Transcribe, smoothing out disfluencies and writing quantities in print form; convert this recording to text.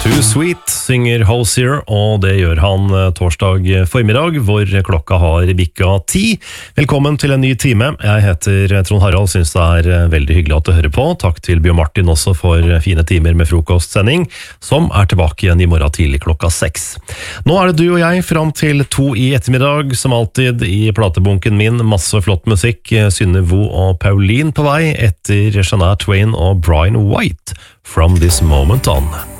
Too Sweet synger Hosier, og det gjør han torsdag formiddag, hvor klokka har bikka 10. Velkommen til en ny time. Jeg heter Trond Harald, synes det veldig hyggelig at du hører på. Takk til Bjørn Martin også for fine timer med frokostsending, som tilbake igjen i morgen tidlig klokka 6. Nå det du og jeg frem til 2 i ettermiddag, som alltid i platebunken min. Masse flott musikk, Synne Vo og Pauline på vei, etter Shania Twain og Brian White, From This Moment On.